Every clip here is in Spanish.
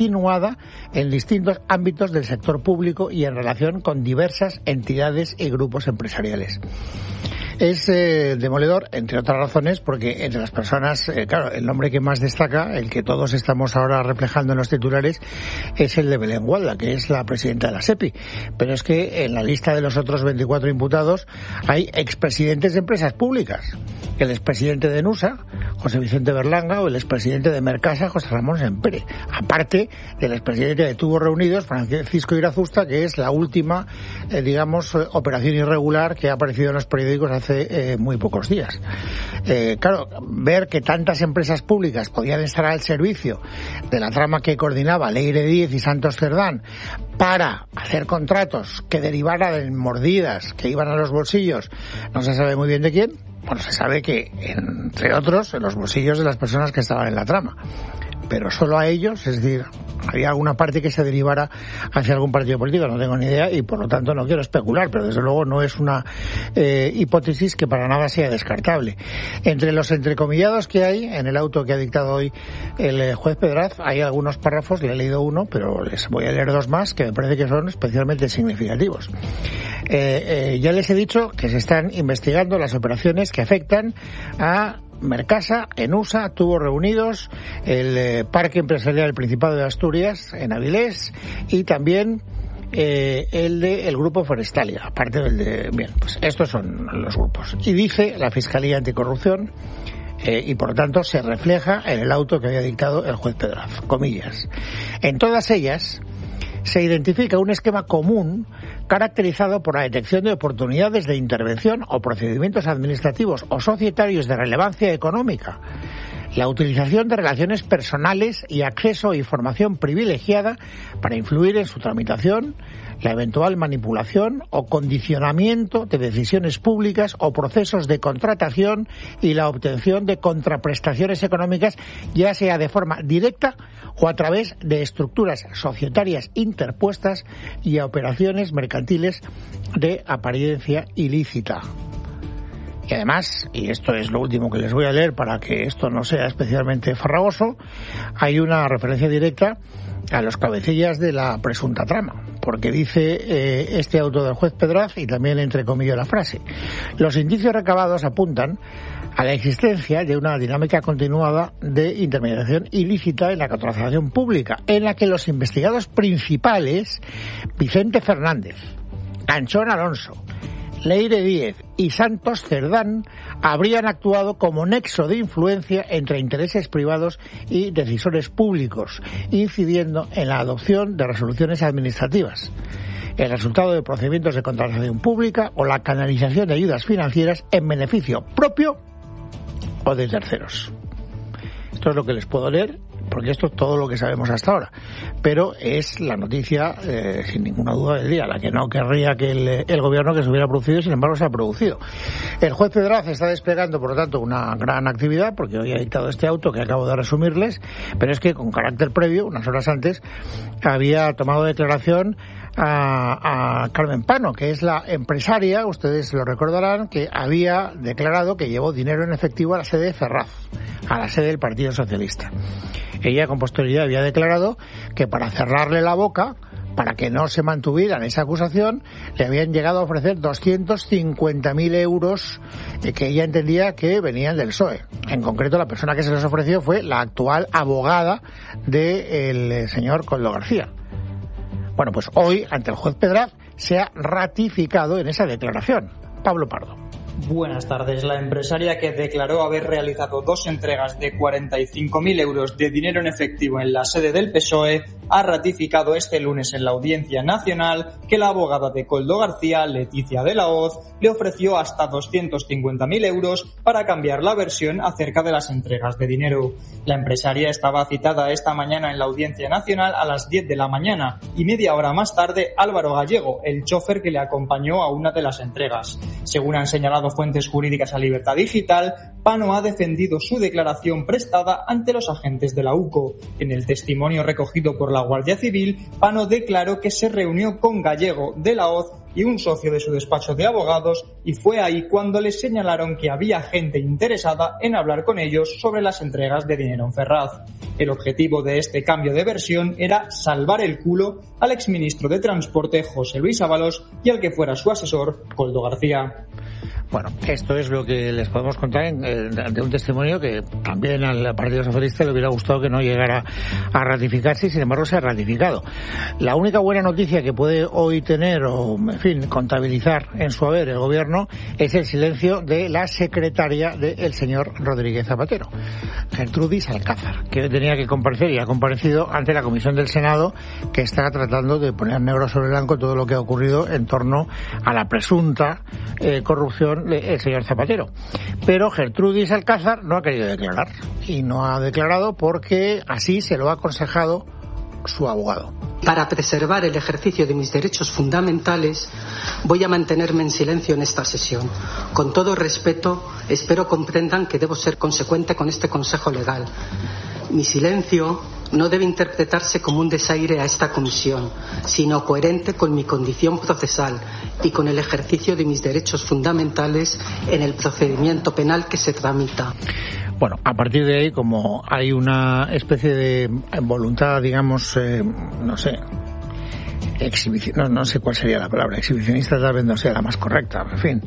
continuada en distintos ámbitos del sector público y en relación con diversas entidades y grupos empresariales. Es demoledor, entre otras razones, porque entre las personas, claro, el nombre que más destaca, el que todos estamos ahora reflejando en los titulares, es el de Belén Gualda, que es la presidenta de la SEPI. Pero es que en la lista de los otros 24 imputados hay expresidentes de empresas públicas. El expresidente de NUSA, José Vicente Berlanga, o el expresidente de Mercasa, José Ramón Sempere. Aparte del expresidente de Tubos Reunidos, Francisco Irazusta, que es la última, operación irregular que ha aparecido en los periódicos hace muy pocos días. Claro, ver que tantas empresas públicas podían estar al servicio de la trama que coordinaba Leire Díez y Santos Cerdán para hacer contratos que derivaran en mordidas que iban a los bolsillos, no se sabe muy bien de quién. Bueno, se sabe que, entre otros, en los bolsillos de las personas que estaban en la trama. Pero solo a ellos, es decir, había alguna parte que se derivara hacia algún partido político, no tengo ni idea y por lo tanto no quiero especular, pero desde luego no es una hipótesis que para nada sea descartable. Entre los entrecomillados que hay en el auto que ha dictado hoy el juez Pedraz, hay algunos párrafos, le he leído uno, pero les voy a leer dos más que me parece que son especialmente significativos. Ya les he dicho que se están investigando las operaciones que afectan a Mercasa, Enusa, Tubos Reunidos, el Parque Empresarial del Principado de Asturias, en Avilés, y también el del Grupo Forestalia, aparte del de... Bien, pues estos son los grupos. Y dice la Fiscalía Anticorrupción, y por lo tanto se refleja en el auto que había dictado el juez Pedraz, comillas. En todas ellas se identifica un esquema común caracterizado por la detección de oportunidades de intervención o procedimientos administrativos o societarios de relevancia económica, la utilización de relaciones personales y acceso a información privilegiada para influir en su tramitación, la eventual manipulación o condicionamiento de decisiones públicas o procesos de contratación y la obtención de contraprestaciones económicas, ya sea de forma directa o a través de estructuras societarias interpuestas y a operaciones mercantiles de apariencia ilícita. Y además, y esto es lo último que les voy a leer para que esto no sea especialmente farragoso, hay una referencia directa a los cabecillas de la presunta trama, porque dice este auto del juez Pedraz, y también entrecomillo la frase: los indicios recabados apuntan a la existencia de una dinámica continuada de intermediación ilícita en la contratación pública, en la que los investigados principales, Vicente Fernández, Anchón Alonso, Leire Díez y Santos Cerdán, habrían actuado como nexo de influencia entre intereses privados y decisores públicos, incidiendo en la adopción de resoluciones administrativas, el resultado de procedimientos de contratación pública o la canalización de ayudas financieras en beneficio propio o de terceros. Esto es lo que les puedo leer, porque esto es todo lo que sabemos hasta ahora. Pero es la noticia, sin ninguna duda, del día, la que no querría que el gobierno que se hubiera producido, sin embargo se ha producido. El juez Pedraz está desplegando, por lo tanto, una gran actividad, porque hoy ha dictado este auto que acabo de resumirles, pero es que con carácter previo, unas horas antes, había tomado declaración a Carmen Pano, que es la empresaria, ustedes lo recordarán, que había declarado que llevó dinero en efectivo a la sede de Ferraz, a la sede del Partido Socialista. Ella con posterioridad había declarado que para cerrarle la boca, para que no se mantuviera en esa acusación, le habían llegado a ofrecer 250.000 euros que ella entendía que venían del PSOE. En concreto, la persona que se les ofreció fue la actual abogada del señor Koldo García. Bueno, pues hoy, ante el juez Pedraz, se ha ratificado en esa declaración. Pablo Pardo. Buenas tardes. La empresaria que declaró haber realizado 2 entregas de 45.000 euros de dinero en efectivo en la sede del PSOE ha ratificado este lunes en la Audiencia Nacional que la abogada de Koldo García, Leticia de la Hoz, le ofreció hasta 250.000 euros para cambiar la versión acerca de las entregas de dinero. La empresaria estaba citada esta mañana en la Audiencia Nacional a las 10 de la mañana y media hora más tarde Álvaro Gallego, el chofer que le acompañó a una de las entregas. Según han señalado fuentes jurídicas a Libertad Digital, Pano ha defendido su declaración prestada ante los agentes de la UCO. En el testimonio recogido por la Guardia Civil, Pano declaró que se reunió con Gallego, de la Hoz y un socio de su despacho de abogados, y fue ahí cuando les señalaron que había gente interesada en hablar con ellos sobre las entregas de dinero en Ferraz. El objetivo de este cambio de versión era salvar el culo al exministro de Transporte José Luis Ábalos y al que fuera su asesor Koldo García. Bueno, esto es lo que les podemos contar de un testimonio que también al Partido Socialista le hubiera gustado que no llegara a ratificarse y sin embargo se ha ratificado. La única buena noticia que puede hoy tener o, en fin, contabilizar en su haber el gobierno es el silencio de la secretaria del señor Rodríguez Zapatero, Gertrudis Alcázar, que tenía que comparecer y ha comparecido ante la Comisión del Senado, que está tratando de poner negro sobre blanco todo lo que ha ocurrido en torno a la presunta corrupción del señor Zapatero. Pero Gertrudis Alcázar no ha querido declarar, y no ha declarado porque así se lo ha aconsejado su abogado. Para preservar el ejercicio de mis derechos fundamentales, voy a mantenerme en silencio en esta sesión. Con todo respeto, espero comprendan que debo ser consecuente con este consejo legal. Mi silencio no debe interpretarse como un desaire a esta comisión, sino coherente con mi condición procesal y con el ejercicio de mis derechos fundamentales en el procedimiento penal que se tramita. Bueno, a partir de ahí, como hay una especie de voluntad, digamos, no sé, no sé cuál sería la palabra, exhibicionista tal vez no sea la más correcta, en fin,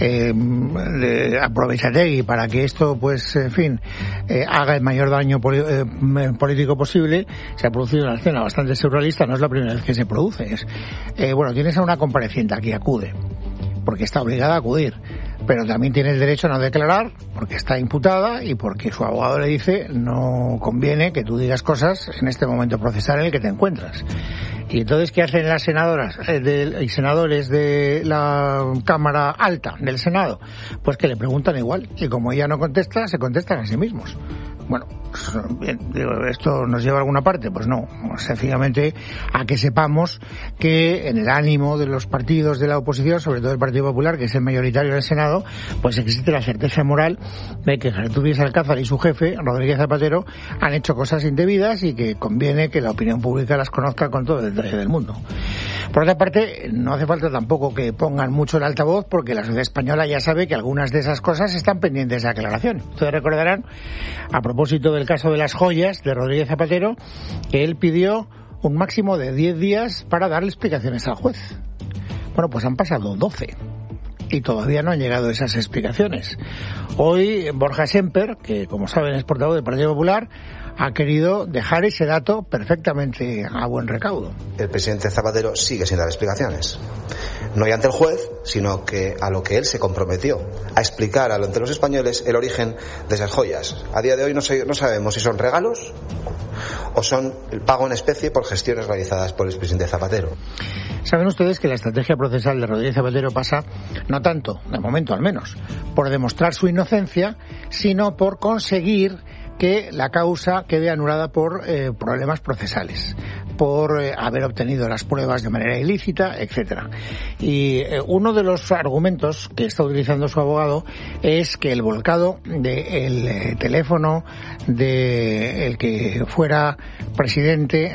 de Aprovechategui para que esto, pues, en fin, haga el mayor daño político posible. Se ha producido una escena bastante surrealista, no es la primera vez que se produce. Bueno, tienes a una compareciente aquí, acude, porque está obligada a acudir, pero también tiene el derecho a no declarar porque está imputada y porque su abogado le dice no conviene que tú digas cosas en este momento procesal en el que te encuentras. Y entonces, ¿qué hacen las senadoras y senadores de la Cámara Alta del Senado? Pues que le preguntan igual, y como ella no contesta, se contestan a sí mismos. Bueno, bien, digo, ¿esto nos lleva a alguna parte? Pues no, sencillamente a que sepamos que en el ánimo de los partidos de la oposición, sobre todo el Partido Popular, que es el mayoritario en el Senado, pues existe la certeza moral de que Gertrudis Alcázar y su jefe, Rodríguez Zapatero, han hecho cosas indebidas y que conviene que la opinión pública las conozca con todo el detalle del mundo. Por otra parte, no hace falta tampoco que pongan mucho el altavoz, porque la sociedad española ya sabe que algunas de esas cosas están pendientes de aclaración. Ustedes recordarán, a propósito del caso de las joyas de Rodríguez Zapatero, que él pidió un máximo de 10 días para darle explicaciones al juez. Bueno, pues han pasado 12 y todavía no han llegado esas explicaciones. Hoy Borja Semper, que como saben es portavoz del Partido Popular, ha querido dejar ese dato perfectamente a buen recaudo. El presidente Zapatero sigue sin dar explicaciones. No ya ante el juez, sino que a lo que él se comprometió, a explicar ante los españoles el origen de esas joyas. A día de hoy no sabemos si son regalos o son el pago en especie por gestiones realizadas por el presidente Zapatero. Saben ustedes que la estrategia procesal de Rodríguez Zapatero pasa, no tanto, de momento al menos, por demostrar su inocencia, sino por conseguir que la causa quede anulada por problemas procesales, por haber obtenido las pruebas de manera ilícita, etcétera. Y uno de los argumentos que está utilizando su abogado es que el volcado del teléfono de el que fuera presidente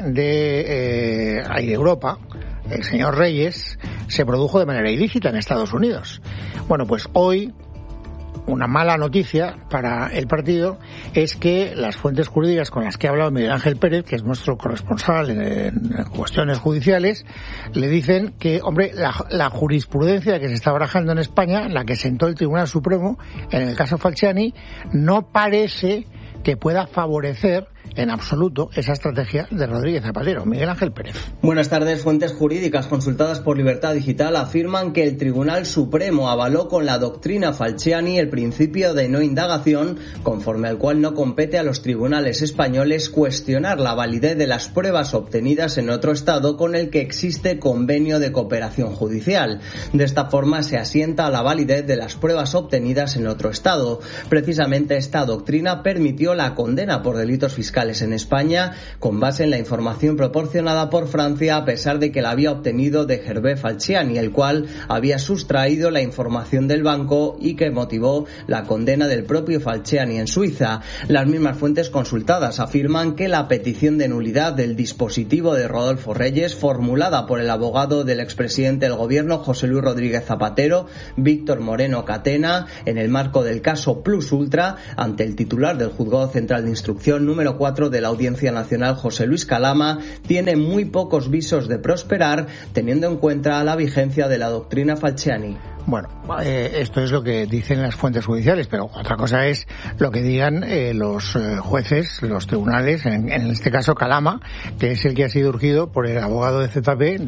de Europa, el señor Reyes, se produjo de manera ilícita en Estados Unidos. Bueno, pues hoy una mala noticia para el partido es que las fuentes jurídicas con las que ha hablado Miguel Ángel Pérez, que es nuestro corresponsal en cuestiones judiciales, le dicen que, hombre, la jurisprudencia que se está barajando en España, la que sentó el Tribunal Supremo en el caso Falciani, no parece que pueda favorecer en absoluto esa estrategia de Rodríguez Zapatero. Miguel Ángel Pérez. Buenas tardes. Fuentes jurídicas consultadas por Libertad Digital afirman que el Tribunal Supremo avaló con la doctrina Falciani el principio de no indagación, conforme al cual no compete a los tribunales españoles cuestionar la validez de las pruebas obtenidas en otro estado con el que existe convenio de cooperación judicial. De esta forma se asienta la validez de las pruebas obtenidas en otro estado. Precisamente esta doctrina permitió la condena por delitos fiscales fiscales en España con base en la información proporcionada por Francia, a pesar de que la había obtenido de Hervé Falciani, el cual había sustraído la información del banco y que motivó la condena del propio Falciani en Suiza. Las mismas fuentes consultadas afirman que la petición de nulidad del dispositivo de Rodolfo Reyes, formulada por el abogado del expresidente del gobierno José Luis Rodríguez Zapatero, Víctor Moreno Catena, en el marco del caso Plus Ultra, ante el titular del Juzgado Central de Instrucción número 4 de la Audiencia Nacional, José Luis Calama, tiene muy pocos visos de prosperar, teniendo en cuenta la vigencia de la doctrina Falciani. Bueno, esto es lo que dicen las fuentes judiciales, pero otra cosa es lo que digan los jueces, los tribunales, en este caso Calama, que es el que ha sido urgido por el abogado de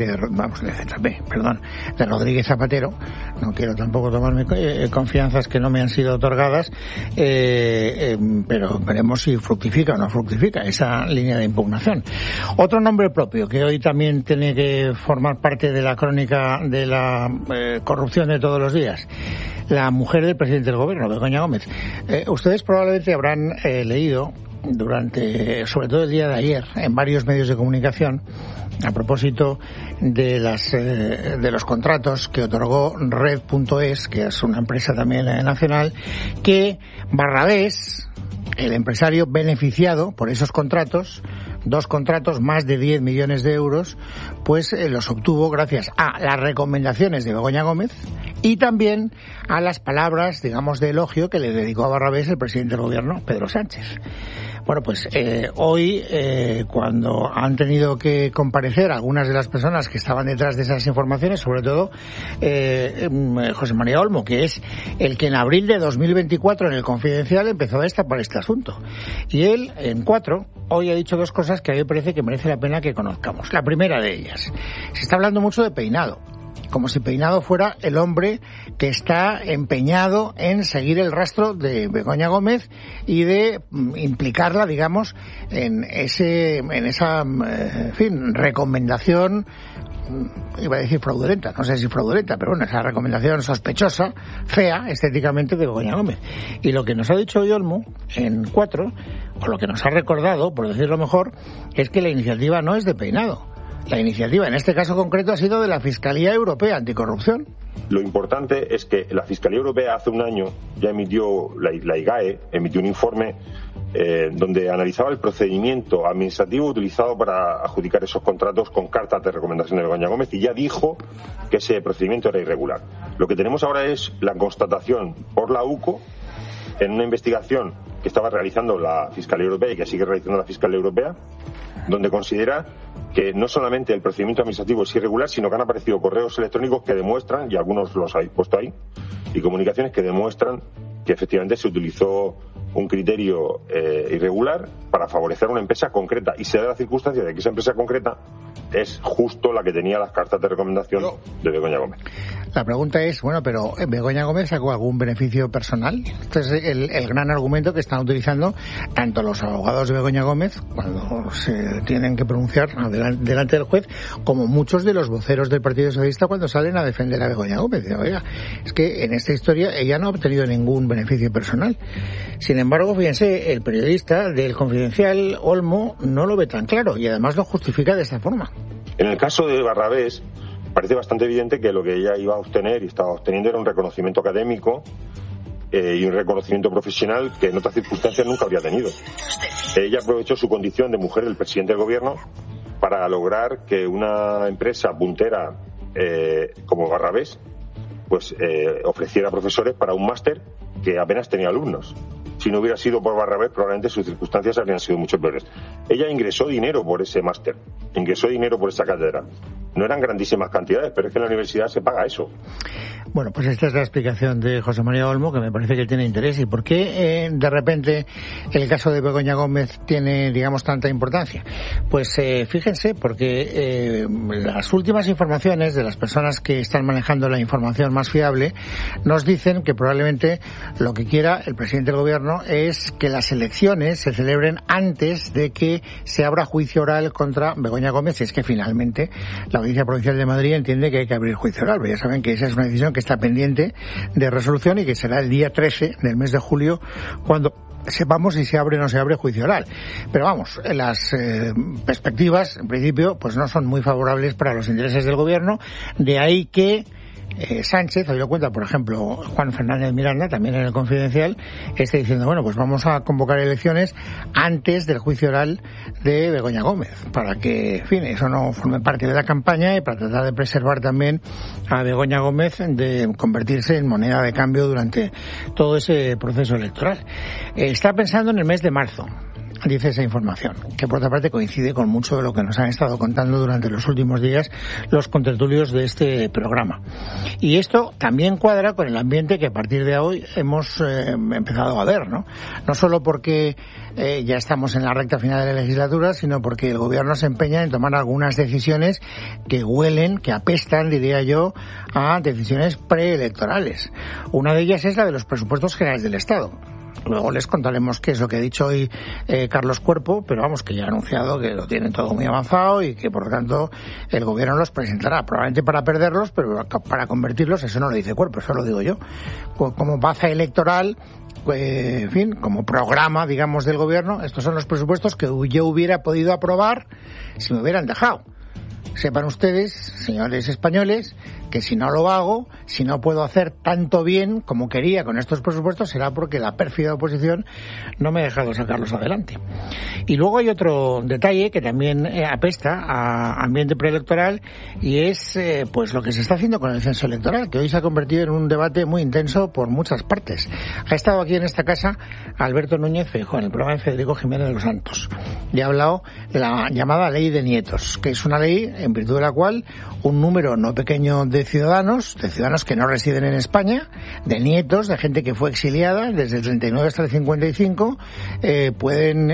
de Rodríguez Zapatero. No quiero tampoco tomarme confianzas que no me han sido otorgadas, pero veremos si fructifica o no fructifica esa línea de impugnación. Otro nombre propio que hoy también tiene que formar parte de la crónica de la corrupción de todos los días, la mujer del presidente del gobierno, Begoña Gómez. Ustedes probablemente habrán leído sobre todo el día de ayer, en varios medios de comunicación, a propósito de los contratos que otorgó Red.es, que es una empresa también nacional, que Barrabés, el empresario beneficiado por esos contratos, 2 contratos, más de 10 millones de euros, pues los obtuvo gracias a las recomendaciones de Begoña Gómez y también a las palabras, digamos, de elogio que le dedicó a Barrabés el presidente del gobierno, Pedro Sánchez. Bueno, pues hoy, cuando han tenido que comparecer algunas de las personas que estaban detrás de esas informaciones, sobre todo José María Olmo, que es el que en abril de 2024 en el Confidencial empezó a destapar este asunto. Y él, en 4, hoy ha dicho 2 cosas que a mí me parece que merece la pena que conozcamos. La primera de ellas, se está hablando mucho de Peinado, como si Peinado fuera el hombre que está empeñado en seguir el rastro de Begoña Gómez y de implicarla, digamos, en esa recomendación, iba a decir fraudulenta, no sé si fraudulenta, pero bueno, esa recomendación sospechosa, fea, estéticamente, de Begoña Gómez. Y lo que nos ha dicho hoy Olmo, en 4, o lo que nos ha recordado, por decirlo mejor, es que la iniciativa no es de Peinado. La iniciativa, en este caso concreto, ha sido de la Fiscalía Europea Anticorrupción. Lo importante es que la Fiscalía Europea hace un año ya emitió, la IGAE emitió un informe donde analizaba el procedimiento administrativo utilizado para adjudicar esos contratos con cartas de recomendación de Begoña Gómez, y ya dijo que ese procedimiento era irregular. Lo que tenemos ahora es la constatación por la UCO, en una investigación que estaba realizando la Fiscalía Europea y que sigue realizando la Fiscalía Europea, donde considera que no solamente el procedimiento administrativo es irregular, sino que han aparecido correos electrónicos que demuestran, y algunos los habéis puesto ahí, y comunicaciones que demuestran que efectivamente se utilizó un criterio irregular para favorecer a una empresa concreta, y se da la circunstancia de que esa empresa concreta es justo la que tenía las cartas de recomendación de Begoña Gómez. La pregunta es, bueno, pero ¿Begoña Gómez sacó algún beneficio personal? Este es el gran argumento que están utilizando tanto los abogados de Begoña Gómez cuando se tienen que pronunciar delante del juez, como muchos de los voceros del Partido Socialista cuando salen a defender a Begoña Gómez. Oiga, es que en esta historia ella no ha obtenido ningún beneficio personal. Sin embargo, fíjense, el periodista del Confidencial, Olmo, no lo ve tan claro y además lo justifica de esta forma. En el caso de Barrabés, parece bastante evidente que lo que ella iba a obtener y estaba obteniendo era un reconocimiento académico y un reconocimiento profesional que en otras circunstancias nunca habría tenido. Ella aprovechó su condición de mujer del presidente del gobierno para lograr que una empresa puntera como Barrabés pues ofreciera profesores para un máster que apenas tenía alumnos. Si no hubiera sido por Barrabés, probablemente sus circunstancias habrían sido mucho peores. Ella ingresó dinero por ese máster, ingresó dinero por esa cátedra. No eran grandísimas cantidades, pero es que en la universidad se paga eso. Bueno, pues esta es la explicación de José María Olmo, que me parece que tiene interés. ¿Y por qué de repente el caso de Begoña Gómez tiene, digamos, tanta importancia? Pues fíjense, porque las últimas informaciones de las personas que están manejando la información más fiable nos dicen que probablemente lo que quiera el presidente del gobierno es que las elecciones se celebren antes de que se abra juicio oral contra Begoña Gómez, si es que finalmente la Audiencia Provincial de Madrid entiende que hay que abrir juicio oral. Pero ya saben que esa es una decisión que está pendiente de resolución y que será el día 13 del mes de julio cuando sepamos si se abre o no se abre juicio oral. Pero vamos, las perspectivas, en principio, pues no son muy favorables para los intereses del gobierno, de ahí que Sánchez, hoy lo cuenta, por ejemplo, Juan Fernández Miranda, también en el Confidencial, está diciendo, bueno, pues vamos a convocar elecciones antes del juicio oral de Begoña Gómez, para que, en fin, eso no forme parte de la campaña y para tratar de preservar también a Begoña Gómez de convertirse en moneda de cambio durante todo ese proceso electoral. Está pensando en el mes de marzo, dice esa información, que por otra parte coincide con mucho de lo que nos han estado contando durante los últimos días los contertulios de este programa. Y esto también cuadra con el ambiente que a partir de hoy hemos empezado a ver, ¿no? No solo porque ya estamos en la recta final de la legislatura, sino porque el gobierno se empeña en tomar algunas decisiones que huelen, que apestan, diría yo, a decisiones preelectorales. Una de ellas es la de los presupuestos generales del Estado. Luego les contaremos qué es lo que ha dicho hoy Carlos Cuerpo, pero vamos, que ya ha anunciado que lo tienen todo muy avanzado y que por lo tanto el gobierno los presentará, probablemente para perderlos, pero para convertirlos, eso no lo dice Cuerpo, eso lo digo yo, como baza electoral, en fin, como programa, digamos, del gobierno. Estos son los presupuestos que yo hubiera podido aprobar si me hubieran dejado. Sepan ustedes, señores españoles, que si no lo hago, si no puedo hacer tanto bien como quería con estos presupuestos, será porque la pérfida oposición no me ha dejado sacarlos adelante. Y luego hay otro detalle que también apesta a ambiente preelectoral, y es pues lo que se está haciendo con el censo electoral, que hoy se ha convertido en un debate muy intenso por muchas partes. Ha estado aquí en esta casa Alberto Núñez Feijóo, en el programa de Federico Jiménez de los Santos, y ha hablado de la llamada Ley de Nietos, que es una ley en virtud de la cual un número no pequeño de ciudadanos que no residen en España, de nietos, de gente que fue exiliada desde el 39 hasta el 55, pueden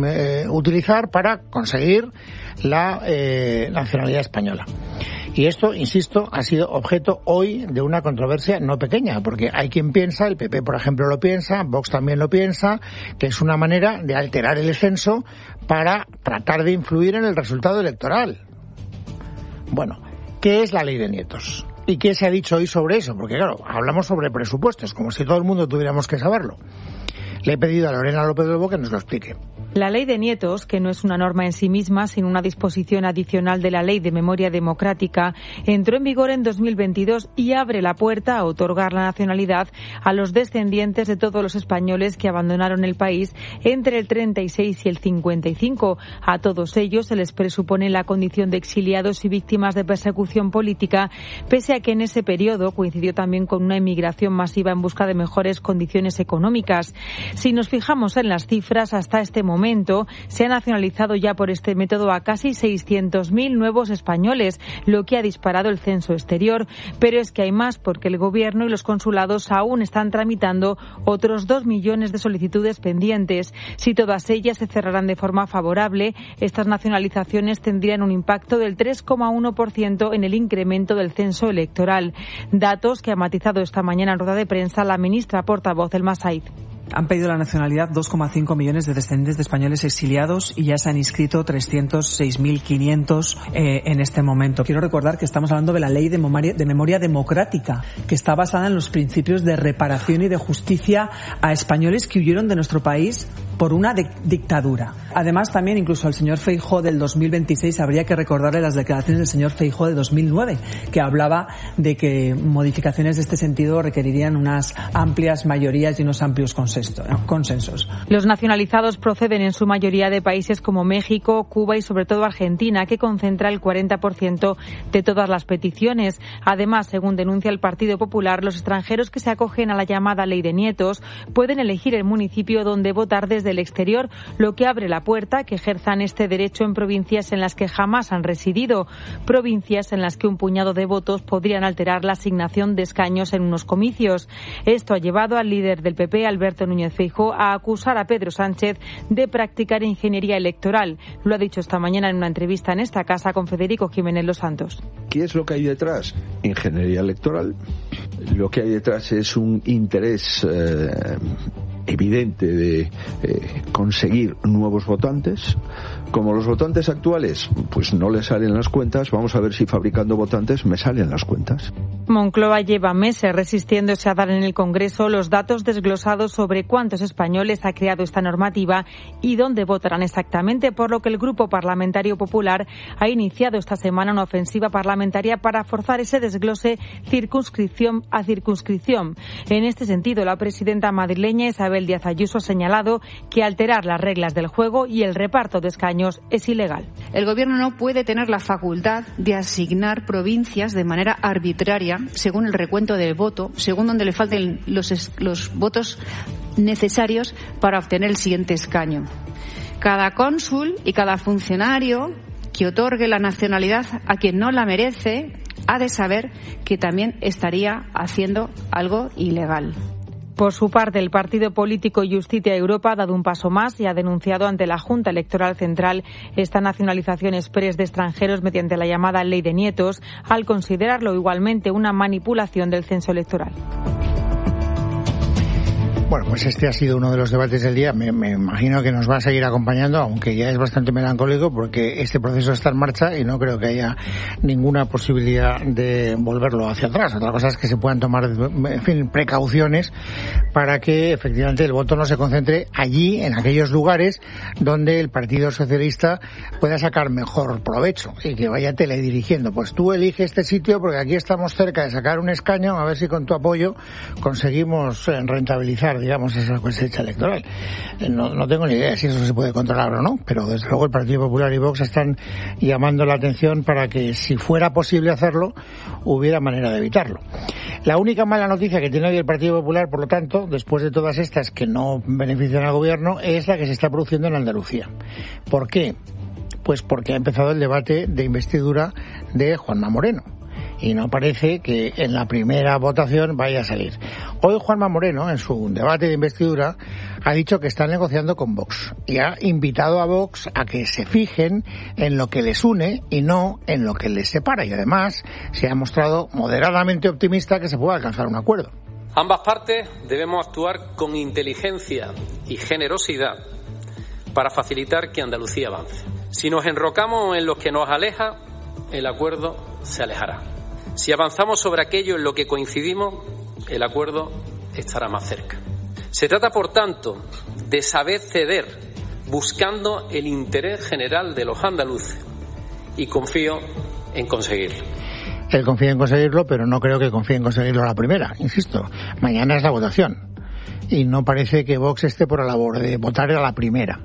utilizar para conseguir la nacionalidad española. Y esto, insisto, ha sido objeto hoy de una controversia no pequeña, porque hay quien piensa, el PP por ejemplo lo piensa, Vox también lo piensa, que es una manera de alterar el censo para tratar de influir en el resultado electoral. Bueno, ¿qué es la ley de nietos? ¿Y qué se ha dicho hoy sobre eso? Porque claro, hablamos sobre presupuestos, como si todo el mundo tuviéramos que saberlo. Le he pedido a Lorena López del Lobo que nos lo explique. La Ley de Nietos, que no es una norma en sí misma, sino una disposición adicional de la Ley de Memoria Democrática, entró en vigor en 2022 y abre la puerta a otorgar la nacionalidad a los descendientes de todos los españoles que abandonaron el país entre el 36 y el 55. A todos ellos se les presupone la condición de exiliados y víctimas de persecución política, pese a que en ese periodo coincidió también con una inmigración masiva en busca de mejores condiciones económicas. Si nos fijamos en las cifras, hasta este momento se ha nacionalizado ya por este método a casi 600.000 nuevos españoles, lo que ha disparado el censo exterior. Pero es que hay más, porque el Gobierno y los consulados aún están tramitando otros 2 millones de solicitudes pendientes. Si todas ellas se cerraran de forma favorable, estas nacionalizaciones tendrían un impacto del 3,1% en el incremento del censo electoral. Datos que ha matizado esta mañana en rueda de prensa la ministra portavoz Elma Said. Han pedido la nacionalidad 2,5 millones de descendientes de españoles exiliados y ya se han inscrito 306.500 en este momento. Quiero recordar que estamos hablando de la Ley de Memoria Democrática, que está basada en los principios de reparación y de justicia a españoles que huyeron de nuestro país por una dictadura. Además, también incluso al señor Feijóo del 2026 habría que recordarle las declaraciones del señor Feijóo de 2009, que hablaba de que modificaciones de este sentido requerirían unas amplias mayorías y unos amplios consensos. Los nacionalizados proceden en su mayoría de países como México, Cuba y sobre todo Argentina, que concentra el 40% de todas las peticiones. Además, según denuncia el Partido Popular, los extranjeros que se acogen a la llamada Ley de Nietos pueden elegir el municipio donde votar desde el exterior, lo que abre la puerta a que ejerzan este derecho en provincias en las que jamás han residido, provincias en las que un puñado de votos podrían alterar la asignación de escaños en unos comicios. Esto ha llevado al líder del PP, Alberto Núñez Feijóo, a acusar a Pedro Sánchez de practicar ingeniería electoral. Lo ha dicho esta mañana en una entrevista en esta casa con Federico Jiménez Los Santos. ¿Qué es lo que hay detrás? Ingeniería electoral. Lo que hay detrás es un interés evidente de conseguir nuevos votantes. Como los votantes actuales pues no les salen las cuentas, vamos a ver si fabricando votantes me salen las cuentas. Moncloa lleva meses resistiéndose a dar en el Congreso los datos desglosados sobre cuántos españoles ha creado esta normativa y dónde votarán exactamente, por lo que el Grupo Parlamentario Popular ha iniciado esta semana una ofensiva parlamentaria para forzar ese desglose circunscripción a circunscripción. En este sentido, la presidenta madrileña Isabel Díaz Ayuso ha señalado que alterar las reglas del juego y el reparto de escaños es ilegal. El Gobierno no puede tener la facultad de asignar provincias de manera arbitraria según el recuento del voto, según donde le falten los votos necesarios para obtener el siguiente escaño. Cada cónsul y cada funcionario que otorgue la nacionalidad a quien no la merece ha de saber que también estaría haciendo algo ilegal. Por su parte, el partido político Justicia Europa ha dado un paso más y ha denunciado ante la Junta Electoral Central esta nacionalización exprés de extranjeros mediante la llamada Ley de Nietos, al considerarlo igualmente una manipulación del censo electoral. Bueno, pues este ha sido uno de los debates del día. Me imagino que nos va a seguir acompañando, aunque ya es bastante melancólico, porque este proceso está en marcha y no creo que haya ninguna posibilidad de volverlo hacia atrás. Otra cosa es que se puedan tomar, en fin, precauciones para que efectivamente el voto no se concentre allí, en aquellos lugares donde el Partido Socialista pueda sacar mejor provecho y que vaya teledirigiendo. Pues tú elige este sitio porque aquí estamos cerca de sacar un escaño, a ver si con tu apoyo conseguimos rentabilizar, digamos, esa cosecha electoral. No tengo ni idea si eso se puede controlar o no, pero desde luego el Partido Popular y Vox están llamando la atención para que, si fuera posible hacerlo, hubiera manera de evitarlo. La única mala noticia que tiene hoy el Partido Popular, por lo tanto, después de todas estas que no benefician al Gobierno, es la que se está produciendo en Andalucía. ¿Por qué? Pues porque ha empezado el debate de investidura de Juanma Moreno. Y no parece que en la primera votación vaya a salir. Hoy Juanma Moreno, en su debate de investidura, ha dicho que está negociando con Vox y ha invitado a Vox a que se fijen en lo que les une y no en lo que les separa. Y además se ha mostrado moderadamente optimista que se pueda alcanzar un acuerdo. Ambas partes debemos actuar con inteligencia y generosidad para facilitar que Andalucía avance. Si nos enrocamos en lo que nos aleja, el acuerdo se alejará. Si avanzamos sobre aquello en lo que coincidimos, el acuerdo estará más cerca. Se trata, por tanto, de saber ceder, buscando el interés general de los andaluces, y confío en conseguirlo. Él confía en conseguirlo, pero no creo que confíe en conseguirlo a la primera. Insisto, mañana es la votación. Y no parece que Vox esté por la labor de votar a la primera.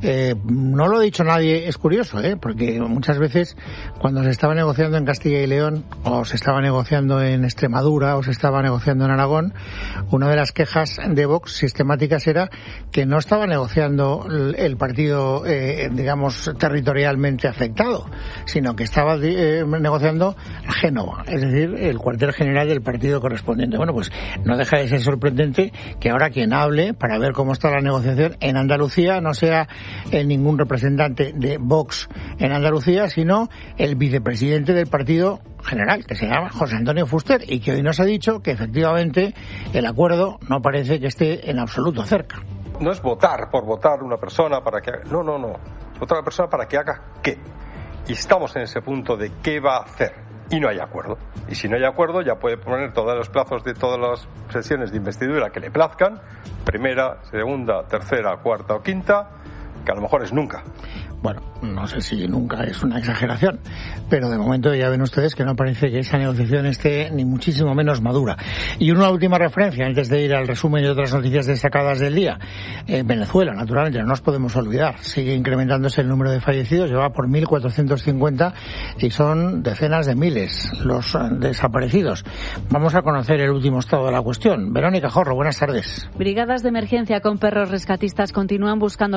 No lo ha dicho nadie, es curioso, porque muchas veces cuando se estaba negociando en Castilla y León, o se estaba negociando en Extremadura, o se estaba negociando en Aragón, una de las quejas de Vox sistemáticas era que no estaba negociando el partido, digamos, territorialmente afectado, sino que estaba negociando Génova, es decir, el cuartel general del partido correspondiente. Bueno, pues no deja de ser sorprendente que ahora quien hable para ver cómo está la negociación en Andalucía no sea ningún representante de Vox en Andalucía, sino el vicepresidente del partido general, que se llama José Antonio Fuster, y que hoy nos ha dicho que efectivamente el acuerdo no parece que esté en absoluto cerca. No es votar por votar una persona para que haga... No. Es votar a una persona para que haga qué. Y estamos en ese punto de qué va a hacer. Y no hay acuerdo. Y si no hay acuerdo, ya puede poner todos los plazos de todas las sesiones de investidura que le plazcan, primera, segunda, tercera, cuarta o quinta, que a lo mejor es nunca. Bueno, no sé si nunca es una exageración, pero de momento ya ven ustedes que no parece que esa negociación esté ni muchísimo menos madura. Y una última referencia, antes de ir al resumen de otras noticias destacadas del día. Venezuela, naturalmente, no nos podemos olvidar. Sigue incrementándose el número de fallecidos, lleva por 1.450 y son decenas de miles los desaparecidos. Vamos a conocer el último estado de la cuestión. Verónica Jorro, buenas tardes. Brigadas de emergencia con perros rescatistas continúan buscando supervivientes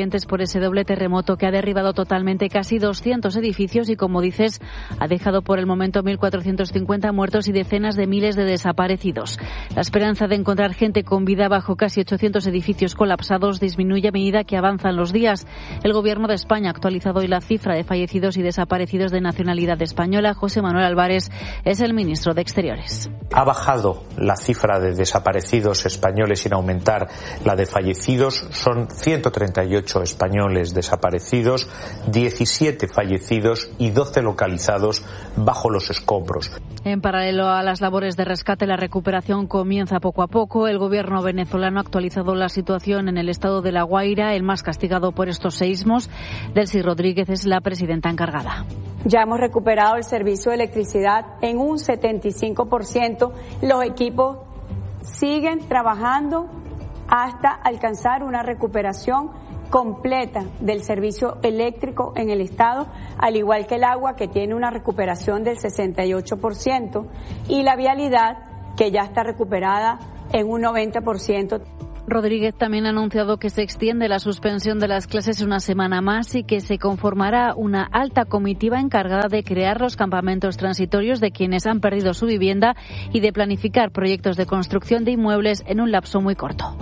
parientes por ese doble terremoto que ha derribado totalmente casi 200 edificios y, como dices, ha dejado por el momento 1.450 muertos y decenas de miles de desaparecidos. La esperanza de encontrar gente con vida bajo casi 800 edificios colapsados disminuye a medida que avanzan los días. El Gobierno de España ha actualizado hoy la cifra de fallecidos y desaparecidos de nacionalidad española. José Manuel Álvarez es el ministro de Exteriores. Ha bajado la cifra de desaparecidos españoles sin aumentar la de fallecidos. Son 138 españoles desaparecidos, 17 fallecidos y 12 localizados bajo los escombros. En paralelo a las labores de rescate, la recuperación comienza poco a poco. El gobierno venezolano ha actualizado la situación en el estado de La Guaira, el más castigado por estos seísmos. Delcy Rodríguez es la presidenta encargada. Ya hemos recuperado el servicio de electricidad en un 75%. Los equipos siguen trabajando hasta alcanzar una recuperación completa del servicio eléctrico en el estado, al igual que el agua, que tiene una recuperación del 68%, y la vialidad, que ya está recuperada en un 90%. Rodríguez también ha anunciado que se extiende la suspensión de las clases una semana más y que se conformará una alta comitiva encargada de crear los campamentos transitorios de quienes han perdido su vivienda y de planificar proyectos de construcción de inmuebles en un lapso muy corto.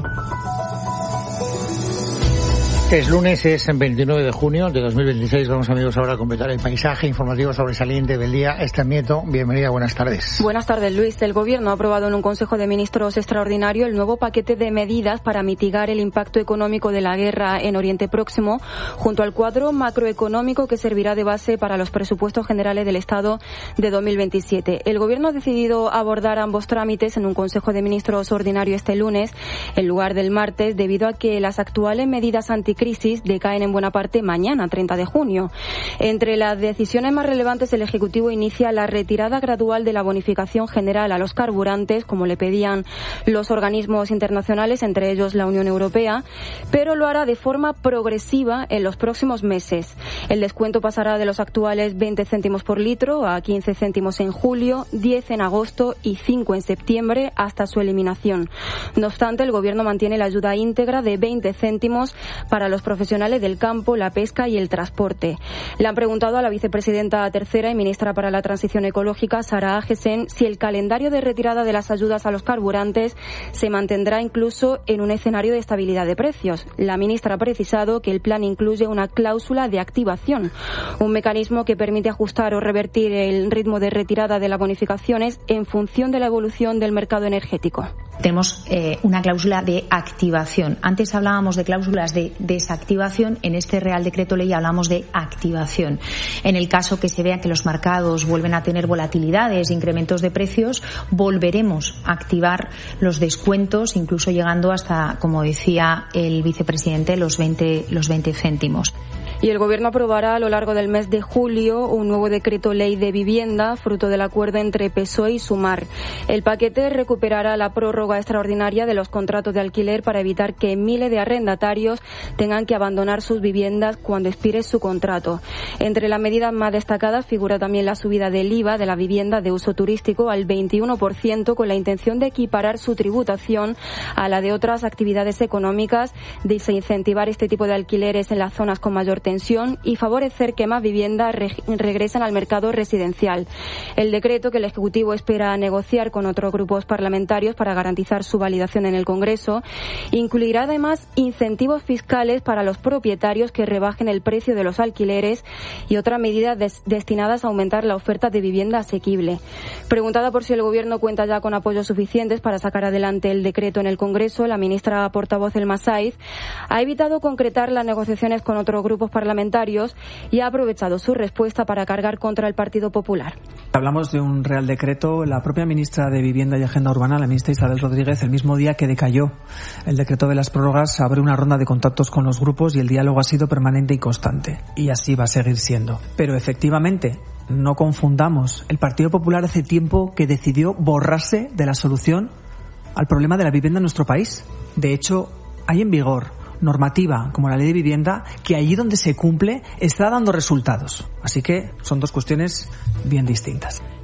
Es lunes, es 29 de junio de 2026. Vamos, amigos, ahora a completar el paisaje informativo sobresaliente del día. Esther Nieto, bienvenida, buenas tardes. Buenas tardes, Luis. El Gobierno ha aprobado en un Consejo de Ministros extraordinario el nuevo paquete de medidas para mitigar el impacto económico de la guerra en Oriente Próximo, junto al cuadro macroeconómico que servirá de base para los presupuestos generales del Estado de 2027. El Gobierno ha decidido abordar ambos trámites en un Consejo de Ministros ordinario este lunes, en lugar del martes, debido a que las actuales medidas anticrisis decaen en buena parte mañana, 30 de junio. Entre las decisiones más relevantes, el Ejecutivo inicia la retirada gradual de la bonificación general a los carburantes, como le pedían los organismos internacionales, entre ellos la Unión Europea, pero lo hará de forma progresiva en los próximos meses. El descuento pasará de los actuales 20 céntimos por litro a 15 céntimos en julio, 10 en agosto y 5 en septiembre, hasta su eliminación. No obstante, el Gobierno mantiene la ayuda íntegra de 20 céntimos para los profesionales del campo, la pesca y el transporte. Le han preguntado a la vicepresidenta tercera y ministra para la Transición Ecológica, Sara Agesen, si el calendario de retirada de las ayudas a los carburantes se mantendrá incluso en un escenario de estabilidad de precios. La ministra ha precisado que el plan incluye una cláusula de activación, un mecanismo que permite ajustar o revertir el ritmo de retirada de las bonificaciones en función de la evolución del mercado energético. Tenemos una cláusula de activación. Antes hablábamos de cláusulas de desactivación. En este Real Decreto Ley hablamos de activación. En el caso que se vea que los mercados vuelven a tener volatilidades, incrementos de precios, volveremos a activar los descuentos, incluso llegando hasta, como decía el vicepresidente, los 20 céntimos. Y el Gobierno aprobará a lo largo del mes de julio un nuevo decreto ley de vivienda, fruto del acuerdo entre PSOE y Sumar. El paquete recuperará la prórroga extraordinaria de los contratos de alquiler para evitar que miles de arrendatarios tengan que abandonar sus viviendas cuando expire su contrato. Entre las medidas más destacadas figura también la subida del IVA de la vivienda de uso turístico al 21%, con la intención de equiparar su tributación a la de otras actividades económicas, desincentivar este tipo de alquileres en las zonas con mayor tensión y favorecer que más viviendas regresen al mercado residencial. El decreto, que el Ejecutivo espera negociar con otros grupos parlamentarios para garantizar su validación en el Congreso, incluirá además incentivos fiscales para los propietarios que rebajen el precio de los alquileres y otras medidas destinadas a aumentar la oferta de vivienda asequible. Preguntada por si el Gobierno cuenta ya con apoyos suficientes para sacar adelante el decreto en el Congreso, la ministra portavoz Elma Saiz ha evitado concretar las negociaciones con otros grupos parlamentarios y ha aprovechado su respuesta para cargar contra el Partido Popular. Hablamos de un Real Decreto. La propia ministra de Vivienda y Agenda Urbana, la ministra Isabel Rodríguez, el mismo día que decayó el decreto de las prórrogas, abre una ronda de contactos con los grupos y el diálogo ha sido permanente y constante. Y así va a seguir siendo. Pero efectivamente, no confundamos. El Partido Popular hace tiempo que decidió borrarse de la solución al problema de la vivienda en nuestro país. De hecho, hay en vigor normativa como la Ley de Vivienda que allí donde se cumple está dando resultados. Así que son dos cuestiones bien distintas.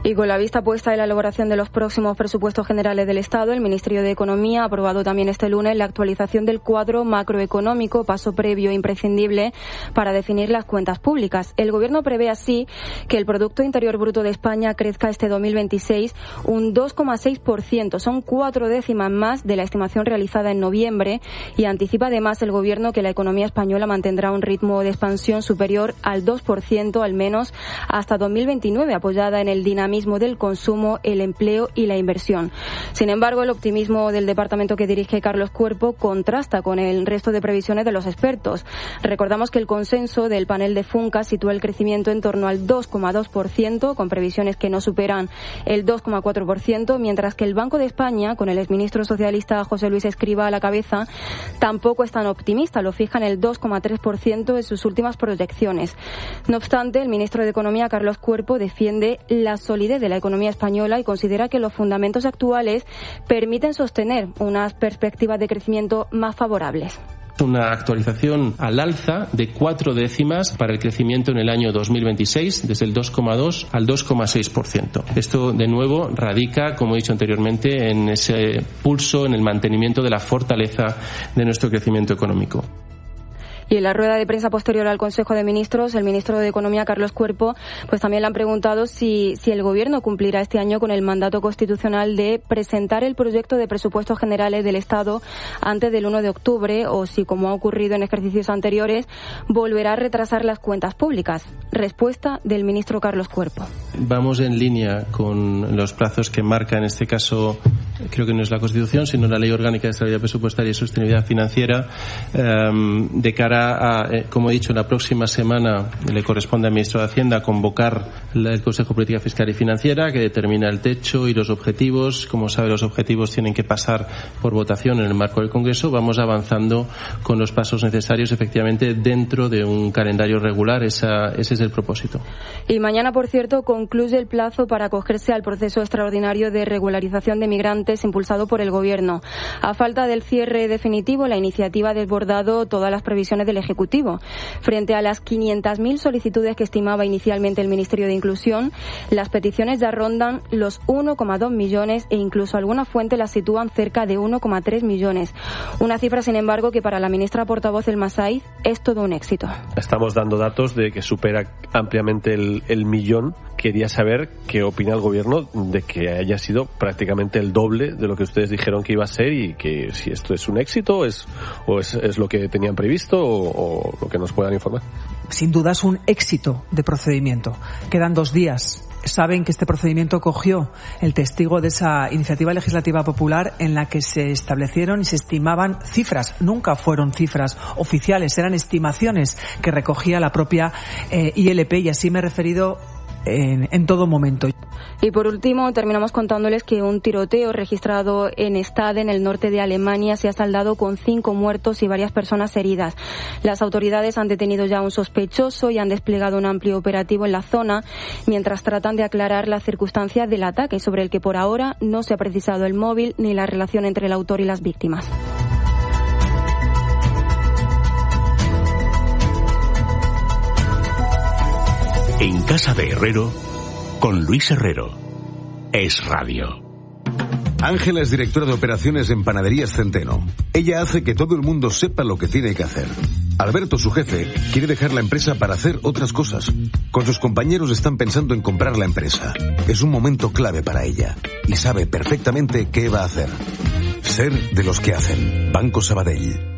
Y con la vista puesta en la elaboración de los próximos presupuestos generales del Estado, el Ministerio de Economía ha aprobado también este lunes la actualización del cuadro macroeconómico, paso previo e imprescindible para definir las cuentas públicas. El Gobierno prevé así que el Producto Interior Bruto de España crezca este 2026 un 2,6%. Son 4 décimas más de la estimación realizada en noviembre, y anticipa además el Gobierno que la economía española mantendrá un ritmo de expansión superior al 2% al menos hasta 2029, apoyada en el dinamismo del consumo, el empleo y la inversión. Sin embargo, el optimismo del departamento que dirige Carlos Cuerpo contrasta con el resto de previsiones de los expertos. Recordamos que el consenso del panel de Funcas sitúa el crecimiento en torno al 2,2%, con previsiones que no superan el 2,4%, mientras que el Banco de España, con el exministro socialista José Luis Escrivá a la cabeza, tampoco es tan optimista, lo fija en el 2,3% en sus últimas proyecciones. No obstante, el ministro de Economía, Carlos Cuerpo, defiende la solidez de la economía española y considera que los fundamentos actuales permiten sostener unas perspectivas de crecimiento más favorables. Una actualización al alza de 4 décimas para el crecimiento en el año 2026, desde el 2,2 al 2,6%. Esto, de nuevo, radica, como he dicho anteriormente, en ese pulso, en el mantenimiento de la fortaleza de nuestro crecimiento económico. Y en la rueda de prensa posterior al Consejo de Ministros, el ministro de Economía, Carlos Cuerpo, pues también le han preguntado si el Gobierno cumplirá este año con el mandato constitucional de presentar el proyecto de presupuestos generales del Estado antes del 1 de octubre o si, como ha ocurrido en ejercicios anteriores, volverá a retrasar las cuentas públicas. Respuesta del ministro Carlos Cuerpo. Vamos en línea con los plazos que marca, en este caso, creo que no es la Constitución, sino la Ley Orgánica de Estabilidad Presupuestaria y Sostenibilidad Financiera, de cara como he dicho, la próxima semana le corresponde al ministro de Hacienda convocar el Consejo de Política Fiscal y Financiera, que determina el techo y los objetivos. Como sabe, los objetivos tienen que pasar por votación en el marco del Congreso. Vamos avanzando con los pasos necesarios, efectivamente, dentro de un calendario regular. Ese es el propósito. Y mañana, por cierto, concluye el plazo para acogerse al proceso extraordinario de regularización de migrantes impulsado por el Gobierno. A falta del cierre definitivo, la iniciativa ha desbordado todas las previsiones del Ejecutivo. Frente a las 500.000 solicitudes que estimaba inicialmente el Ministerio de Inclusión, las peticiones ya rondan los 1,2 millones e incluso algunas fuentes las sitúan cerca de 1,3 millones. Una cifra, sin embargo, que para la ministra portavoz Elma Saiz es todo un éxito. Estamos dando datos de que supera ampliamente el millón. Quería saber qué opina el Gobierno de que haya sido prácticamente el doble de lo que ustedes dijeron que iba a ser, y que si esto es un éxito o es lo que tenían previsto o lo que nos puedan informar. Sin duda es un éxito de procedimiento. Quedan 2 días. Saben que este procedimiento cogió el testigo de esa iniciativa legislativa popular en la que se establecieron y se estimaban cifras. Nunca fueron cifras oficiales, eran estimaciones que recogía la propia ILP, y así me he referido en todo momento. Y por último, terminamos contándoles que un tiroteo registrado en Stade, en el norte de Alemania, se ha saldado con 5 muertos y varias personas heridas. Las autoridades han detenido ya a un sospechoso y han desplegado un amplio operativo en la zona, mientras tratan de aclarar las circunstancias del ataque, sobre el que por ahora no se ha precisado el móvil ni la relación entre el autor y las víctimas. En casa de Herrero, con Luis Herrero. Es Radio. Ángela es directora de operaciones en Panaderías Centeno. Ella hace que todo el mundo sepa lo que tiene que hacer. Alberto, su jefe, quiere dejar la empresa para hacer otras cosas. Con sus compañeros están pensando en comprar la empresa. Es un momento clave para ella y sabe perfectamente qué va a hacer. Ser de los que hacen. Banco Sabadell.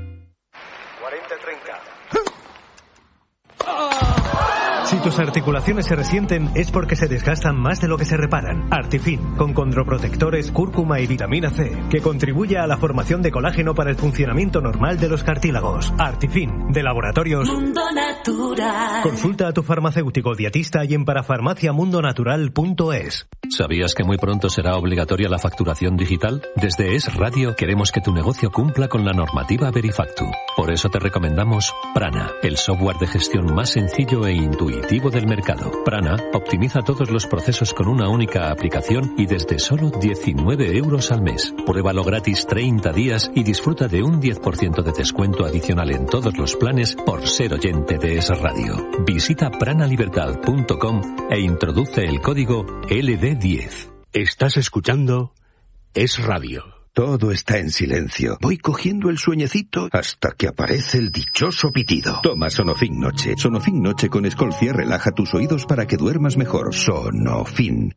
Si tus articulaciones se resienten es porque se desgastan más de lo que se reparan. Artifin, con condroprotectores, cúrcuma y vitamina C, que contribuye a la formación de colágeno para el funcionamiento normal de los cartílagos. Artifin, de Laboratorios Mundo Natural. Consulta a tu farmacéutico dietista y en parafarmaciamundonatural.es. ¿Sabías que muy pronto será obligatoria la facturación digital? Desde Es Radio queremos que tu negocio cumpla con la normativa Verifactu. Por eso te recomendamos Prana, el software de gestión más sencillo e intuitivo efectivo del mercado. Prana optimiza todos los procesos con una única aplicación y desde solo 19 euros al mes. Pruébalo gratis 30 días y disfruta de un 10% de descuento adicional en todos los planes por ser oyente de Es Radio. Visita pranalibertad.com e introduce el código LD10. Estás escuchando Es Radio. Todo está en silencio. Voy cogiendo el sueñecito hasta que aparece el dichoso pitido. Toma Sonofin Noche. Sonofin Noche con Escolcia relaja tus oídos para que duermas mejor. Sonofin.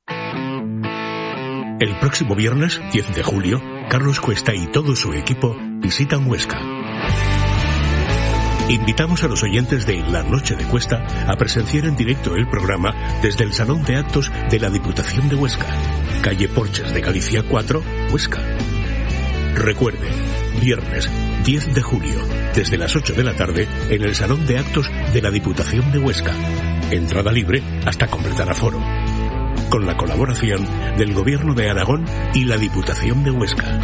El próximo viernes, 10 de julio, Carlos Cuesta y todo su equipo visitan Huesca. Invitamos a los oyentes de La Noche de Cuesta a presenciar en directo el programa desde el Salón de Actos de la Diputación de Huesca, calle Porches de Galicia 4, Huesca. Recuerde, viernes 10 de julio, desde las 8 de la tarde, en el Salón de Actos de la Diputación de Huesca. Entrada libre hasta completar aforo. Con la colaboración del Gobierno de Aragón y la Diputación de Huesca.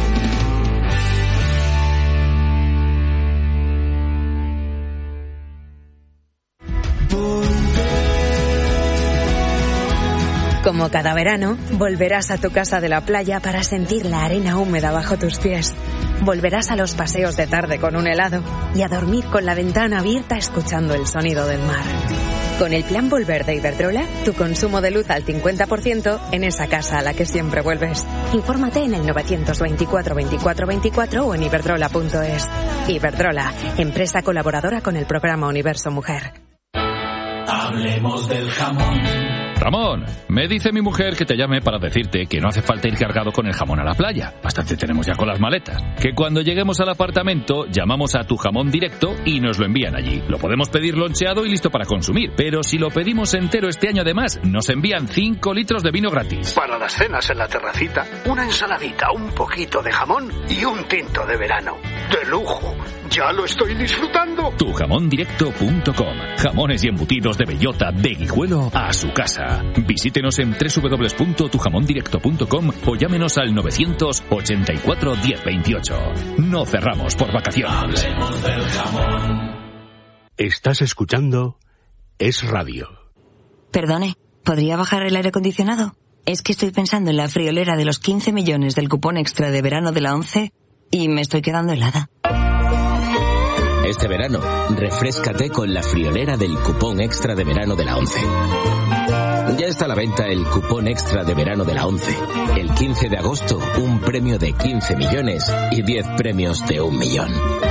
Como cada verano, volverás a tu casa de la playa para sentir la arena húmeda bajo tus pies. Volverás a los paseos de tarde con un helado y a dormir con la ventana abierta escuchando el sonido del mar. Con el plan Volver de Iberdrola, tu consumo de luz al 50% en esa casa a la que siempre vuelves. Infórmate en el 924 24 24 o en iberdrola.es. Iberdrola, empresa colaboradora con el programa Universo Mujer. Hablemos del jamón. Ramón, me dice mi mujer que te llame para decirte que no hace falta ir cargado con el jamón a la playa. Bastante tenemos ya con las maletas. Que cuando lleguemos al apartamento llamamos a Tu Jamón Directo y nos lo envían allí. Lo podemos pedir loncheado y listo para consumir. Pero si lo pedimos entero este año además, nos envían 5 litros de vino gratis. Para las cenas en la terracita, una ensaladita, un poquito de jamón y un tinto de verano. ¡De lujo! ¡Ya lo estoy disfrutando! Tujamondirecto.com. Jamones y embutidos de bellota, de Guijuelo a su casa. Visítenos en www.tujamondirecto.com o llámenos al 984 1028. No cerramos por vacaciones. Hablemos del jamón. Estás escuchando Es Radio. Perdone, ¿podría bajar el aire acondicionado? Es que estoy pensando en la friolera de los 15 millones del cupón extra de verano de la ONCE y me estoy quedando helada. Este verano, refréscate con la friolera del cupón extra de verano de la ONCE. Ya está a la venta el cupón extra de verano de la ONCE. El 15 de agosto, un premio de 15 millones y 10 premios de 1 millón.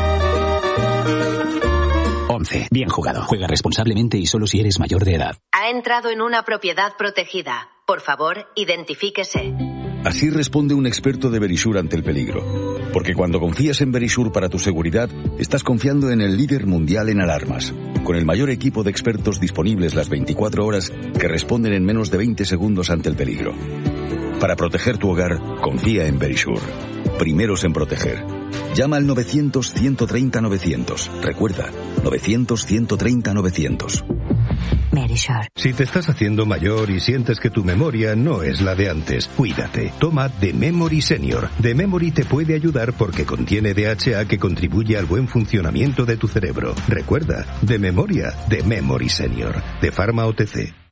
ONCE. Bien jugado. Juega responsablemente y solo si eres mayor de edad. Ha entrado en una propiedad protegida. Por favor, identifíquese. Así responde un experto de Verisur ante el peligro. Porque cuando confías en Verisur para tu seguridad, estás confiando en el líder mundial en alarmas. Con el mayor equipo de expertos disponibles las 24 horas que responden en menos de 20 segundos ante el peligro. Para proteger tu hogar, confía en Verisur. Primeros en proteger. Llama al 900-130-900. Recuerda, 900-130-900. Verisur. Si te estás haciendo mayor y sientes que tu memoria no es la de antes, cuídate. Toma The Memory Senior. The Memory te puede ayudar porque contiene DHA que contribuye al buen funcionamiento de tu cerebro. Recuerda, de memoria, The Memory Senior. De Pharma OTC.